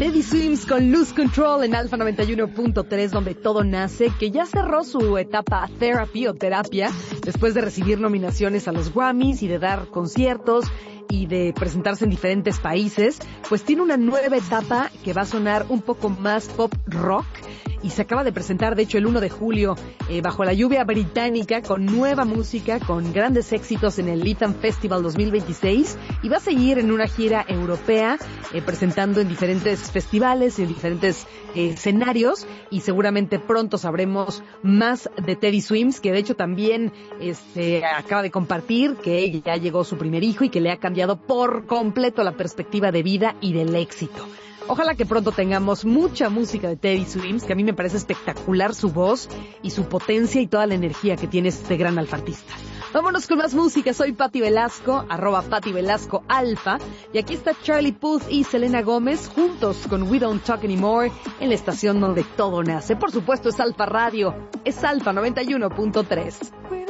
Teddy Swims con Lose Control en Alfa 91.3, donde todo nace, que ya cerró su etapa therapy o terapia después de recibir nominaciones a los Grammys y de dar conciertos y de presentarse en diferentes países. Pues tiene una nueva etapa que va a sonar un poco más pop rock y se acaba de presentar, de hecho, el 1 de julio bajo la lluvia británica con nueva música, con grandes éxitos en el Lytham Festival 2026 y va a seguir en una gira europea presentando en diferentes festivales, en diferentes escenarios y seguramente pronto sabremos más de Teddy Swims, que de hecho también acaba de compartir que ya llegó su primer hijo y que le ha cambiado por completo la perspectiva de vida y del éxito. Ojalá que pronto tengamos mucha música de Teddy Swims, que a mí me parece espectacular su voz y su potencia y toda la energía que tiene este gran alfartista. Vámonos con más música. Soy Pati Velasco, @PatiVelascoAlfa, y aquí está Charlie Puth y Selena Gómez juntos con We Don't Talk Anymore en la estación donde todo nace. Por supuesto es Alfa Radio, es Alfa 91.3.